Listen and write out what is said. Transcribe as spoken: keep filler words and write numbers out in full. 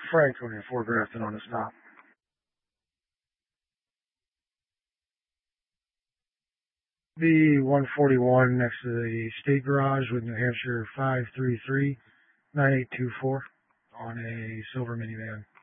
Frank twenty-four Grafton on the stop. B one forty-one next to the state garage with New Hampshire five three three nine eight two four on a silver minivan.